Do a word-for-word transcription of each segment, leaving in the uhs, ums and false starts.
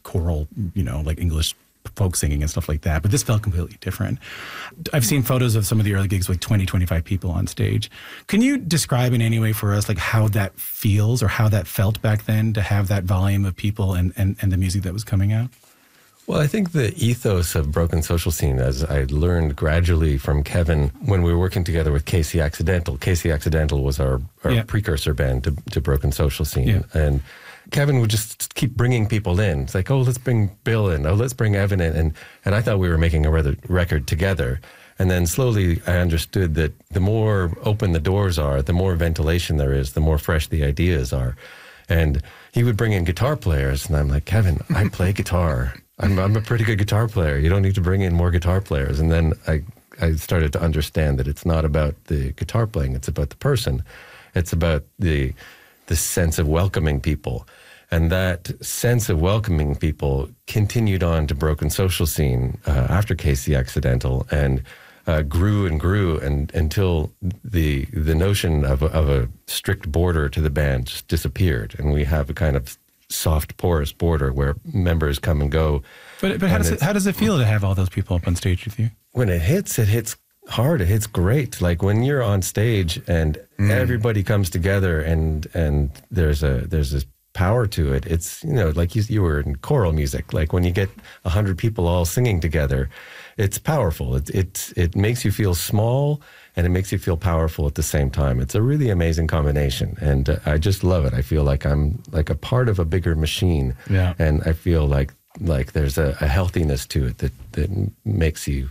choral, you know, like English folk singing and stuff like that. But this felt completely different. I've seen photos of some of the early gigs with twenty, twenty-five people on stage. Can you describe in any way for us like how that feels or how that felt back then to have that volume of people and, and, and the music that was coming out? Well, I think the ethos of Broken Social Scene, as I learned gradually from Kevin when we were working together with Casey Accidental. Casey Accidental was our, our yeah. precursor band to, to Broken Social Scene. Yeah. And Kevin would just keep bringing people in. It's like, oh, let's bring Bill in. Oh, let's bring Evan in. And, and I thought we were making a rather record together. And then slowly I understood that the more open the doors are, the more ventilation there is, the more fresh the ideas are. And he would bring in guitar players. And I'm like, Kevin, I play guitar. I'm, I'm a pretty good guitar player. You don't need to bring in more guitar players. And then I, I started to understand that it's not about the guitar playing. It's about the person. It's about the, the sense of welcoming people. And that sense of welcoming people continued on to Broken Social Scene uh, after Casey Accidental and uh, grew and grew and until the the notion of a, of a strict border to the band just disappeared. And we have a kind of soft, porous border where members come and go. But but how does it how does it feel to have all those people up on stage with you? When it hits, it hits hard. It hits great. Like when you're on stage and mm. everybody comes together and and there's a there's this power to it. It's, you know, like you you were in choral music. Like when you get a hundred people all singing together, it's powerful. It it it makes you feel small. And it makes you feel powerful at the same time. It's a really amazing combination, and uh, I just love it. I feel like I'm like a part of a bigger machine, yeah. and I feel like like there's a, a healthiness to it that that makes you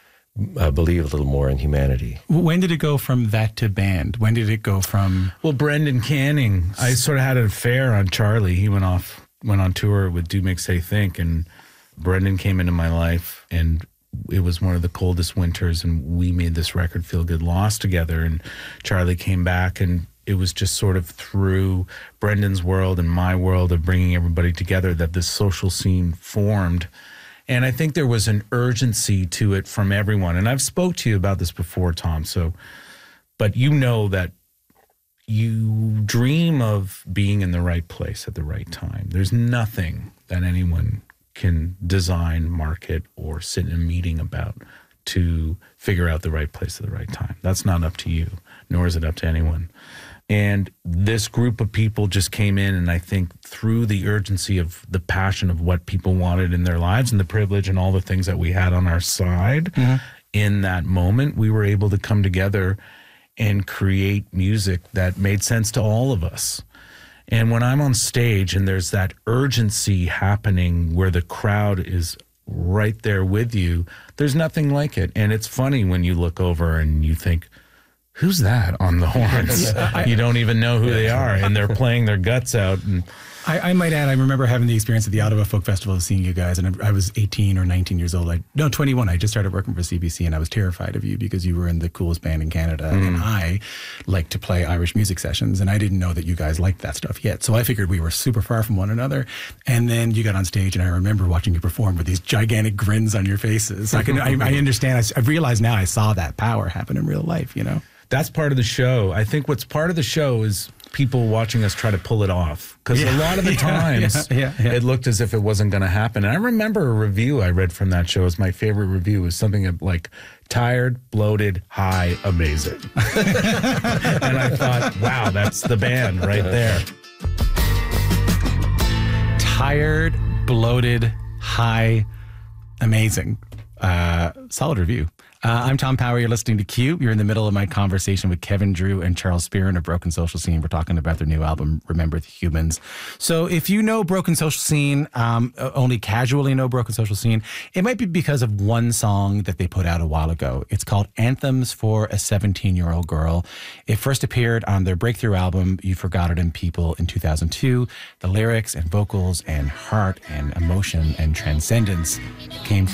uh, believe a little more in humanity. When did it go from that to band? When did it go from? Well, Brendan Canning, I sort of had an affair on Charlie. He went off, went on tour with Do Make Say Think, and Brendan came into my life, and it was one of the coldest winters, and we made this record, Feel Good Lost, together, and Charlie came back, and it was just sort of through Brendan's world and my world of bringing everybody together that this social scene formed. And I think there was an urgency to it from everyone. And I've spoke to you about this before, Tom, so, but you know that you dream of being in the right place at the right time. There's nothing that anyone can design, market, or sit in a meeting about to figure out the right place at the right time. That's not up to you, nor is it up to anyone. And this group of people just came in, and I think through the urgency of the passion of what people wanted in their lives and the privilege and all the things that we had on our side, mm-hmm. in that moment, we were able to come together and create music that made sense to all of us. And when I'm on stage and there's that urgency happening where the crowd is right there with you, there's nothing like it. And it's funny when you look over and you think, who's that on the horns? You don't even know who they are, and they're playing their guts out. And I, I might add, I remember having the experience at the Ottawa Folk Festival of seeing you guys, and I, I was eighteen or nineteen years old. I, no, twenty-one. I just started working for C B C, and I was terrified of you because you were in the coolest band in Canada, mm. and I like to play Irish music sessions, and I didn't know that you guys liked that stuff yet. So I figured we were super far from one another. And then you got on stage, and I remember watching you perform with these gigantic grins on your faces. I can, I, I understand. I, I realize now I saw that power happen in real life, you know? That's part of the show. I think what's part of the show is people watching us try to pull it off. Because yeah, a lot of the yeah, times, yeah, yeah, yeah. it looked as if it wasn't going to happen. And I remember a review I read from that show. As my favorite review was something like, tired, bloated, high, amazing. And I thought, wow, that's the band right there. Tired, bloated, high, amazing. Uh, solid review. Uh, I'm Tom Power. You're listening to Q. You're in the middle of my conversation with Kevin Drew and Charles Spearin of Broken Social Scene. We're talking about their new album, Remember the Humans. So if you know Broken Social Scene, um, only casually know Broken Social Scene, it might be because of one song that they put out a while ago. It's called Anthems for a seventeen-Year-Old Girl. It first appeared on their breakthrough album, You Forgot It in People, in two thousand two. The lyrics and vocals and heart and emotion and transcendence came